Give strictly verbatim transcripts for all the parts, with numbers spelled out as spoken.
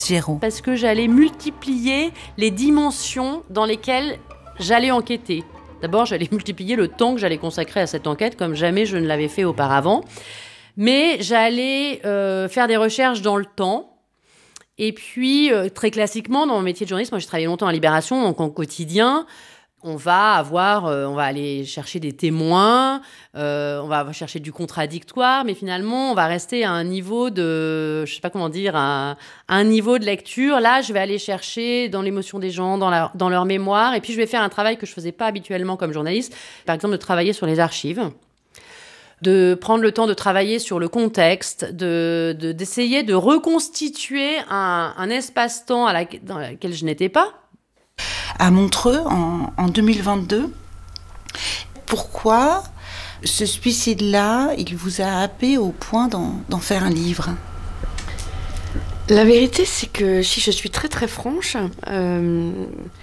Géraud. Parce que j'allais multiplier les dimensions dans lesquelles j'allais enquêter. D'abord, j'allais multiplier le temps que j'allais consacrer à cette enquête, comme jamais je ne l'avais fait auparavant. Mais j'allais euh, faire des recherches dans le temps. Et puis, euh, très classiquement, dans mon métier de journaliste, moi j'ai travaillé longtemps à Libération, donc en quotidien, on va avoir, euh, on va aller chercher des témoins, euh, on va chercher du contradictoire, mais finalement, on va rester à un niveau de, je sais pas comment dire, un, un niveau de lecture. Là, je vais aller chercher dans l'émotion des gens, dans, la, dans leur mémoire, et puis je vais faire un travail que je faisais pas habituellement comme journaliste, par exemple de travailler sur les archives, de prendre le temps de travailler sur le contexte, de, de, d'essayer de reconstituer un, un espace-temps à la, dans lequel je n'étais pas. À Montreux, en, en deux mille vingt-deux, pourquoi ce suicide-là, il vous a happé au point d'en, d'en faire un livre ? La vérité, c'est que si je suis très très franche, euh,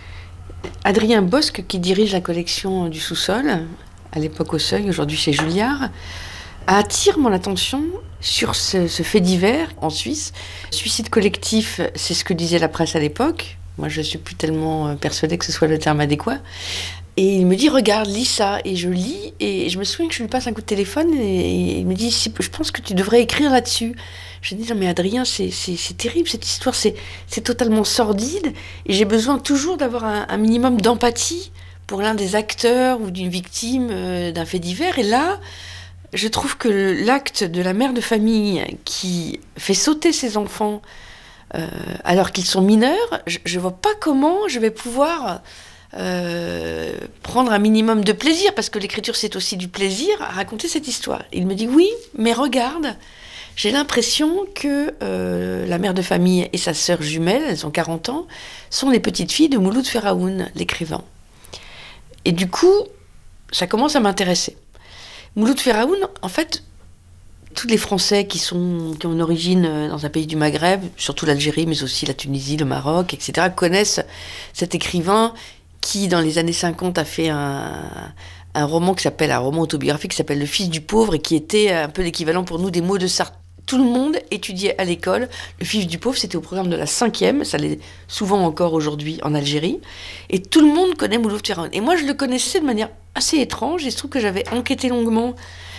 Adrien Bosc, qui dirige la collection du Sous-sol, à l'époque au Seuil, aujourd'hui chez Julliard, attire mon attention sur ce, ce fait divers en Suisse. Suicide collectif, c'est ce que disait la presse à l'époque. Moi, je ne suis plus tellement persuadée que ce soit le terme adéquat. Et il me dit, regarde, lis ça. Et je lis, et je me souviens que je lui passe un coup de téléphone, et il me dit, je pense que tu devrais écrire là-dessus. Je dis, non mais Adrien, c'est, c'est, c'est terrible cette histoire, c'est, c'est totalement sordide, et j'ai besoin toujours d'avoir un, un minimum d'empathie pour l'un des acteurs ou d'une victime euh, d'un fait divers. Et là, je trouve que l'acte de la mère de famille qui fait sauter ses enfants Euh, alors qu'ils sont mineurs, je ne vois pas comment je vais pouvoir euh, prendre un minimum de plaisir, parce que l'écriture, c'est aussi du plaisir à raconter cette histoire. Il me dit, oui, mais regarde, j'ai l'impression que euh, la mère de famille et sa sœur jumelle, elles ont quarante ans, sont les petites filles de Mouloud Feraoun, l'écrivain. Et du coup, ça commence à m'intéresser. Mouloud Feraoun, en fait, tous les Français qui, sont, qui ont une origine dans un pays du Maghreb, surtout l'Algérie, mais aussi la Tunisie, le Maroc, et cetera, connaissent cet écrivain qui, dans les années cinquante, a fait un, un roman qui s'appelle, un roman autobiographique qui s'appelle Le Fils du pauvre, et qui était un peu l'équivalent pour nous des mots de Sartre. Tout le monde étudiait à l'école Le Fils du pauvre, c'était au programme de la cinquième, ça l'est souvent encore aujourd'hui en Algérie, et tout le monde connaît Mouloud Feraoun. Et moi, je le connaissais de manière assez étrange, et il se trouve que j'avais enquêté longuement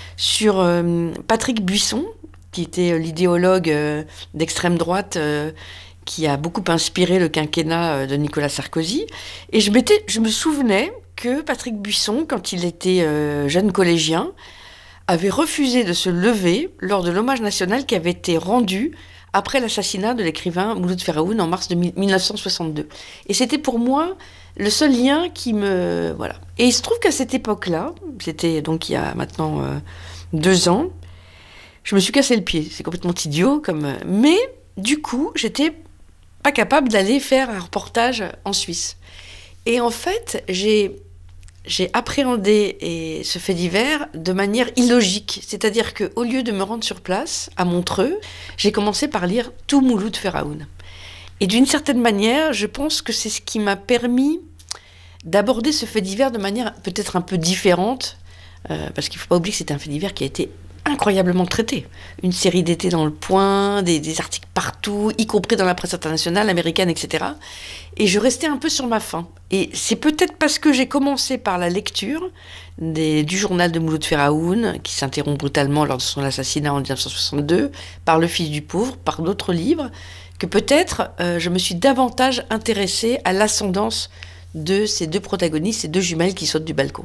sur euh, Patrick Buisson, qui était euh, l'idéologue euh, d'extrême droite euh, qui a beaucoup inspiré le quinquennat euh, de Nicolas Sarkozy. Et je, m'étais, je me souvenais que Patrick Buisson, quand il était euh, jeune collégien, avait refusé de se lever lors de l'hommage national qui avait été rendu après l'assassinat de l'écrivain Mouloud Feraoun en mars de mille neuf cent soixante-deux. Et c'était pour moi le seul lien qui me... Voilà. Et il se trouve qu'à cette époque-là, c'était donc il y a maintenant euh, deux ans, je me suis cassé le pied. C'est complètement idiot, comme... mais du coup, j'étais pas capable d'aller faire un reportage en Suisse. Et en fait, j'ai, j'ai appréhendé et, ce fait divers de manière illogique. C'est-à-dire qu'au lieu de me rendre sur place, à Montreux, j'ai commencé par lire tout Mouloud Feraoun. Et d'une certaine manière, je pense que c'est ce qui m'a permis d'aborder ce fait divers de manière peut-être un peu différente, euh, parce qu'il ne faut pas oublier que c'est un fait divers qui a été incroyablement traité. Une série d'été dans le Point, des, des articles partout, y compris dans la presse internationale, américaine, et cetera. Et je restais un peu sur ma faim. Et c'est peut-être parce que j'ai commencé par la lecture des, du journal de Mouloud Feraoun, qui s'interrompt brutalement lors de son assassinat en dix-neuf cent soixante-deux, par Le Fils du pauvre, par d'autres livres, que peut-être euh, je me suis davantage intéressée à l'ascendance de ces deux protagonistes, ces deux jumelles qui sautent du balcon.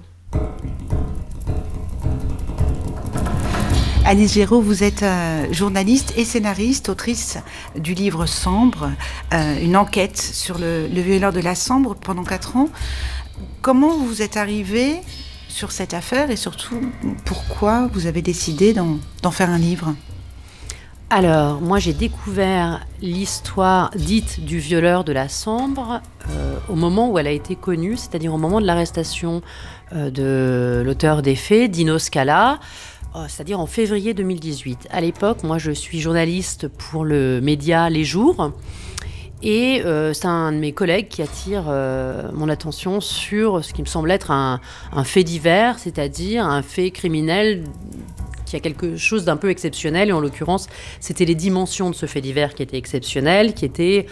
Alice Géraud, vous êtes euh, journaliste et scénariste, autrice du livre Sambre, euh, une enquête sur le, le violeur de la Sambre pendant quatre ans. Comment vous êtes arrivée sur cette affaire et surtout pourquoi vous avez décidé d'en, d'en faire un livre ? Alors, moi, j'ai découvert l'histoire dite du violeur de la Sambre euh, au moment où elle a été connue, c'est-à-dire au moment de l'arrestation euh, de l'auteur des faits, Dino Scala, euh, c'est-à-dire en février deux mille dix-huit. À l'époque, moi, je suis journaliste pour le média Les Jours, et euh, c'est un de mes collègues qui attire euh, mon attention sur ce qui me semble être un, un fait divers, c'est-à-dire un fait criminel qui a quelque chose d'un peu exceptionnel, et en l'occurrence, c'était les dimensions de ce fait divers qui étaient exceptionnelles, qui étaient